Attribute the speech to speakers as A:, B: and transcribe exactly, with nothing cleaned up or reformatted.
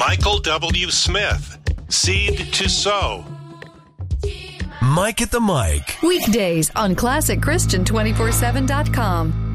A: Michael W. Smith, Seed to Sow.
B: Mike at the Mic.
C: Weekdays on classic christian two forty-seven dot com.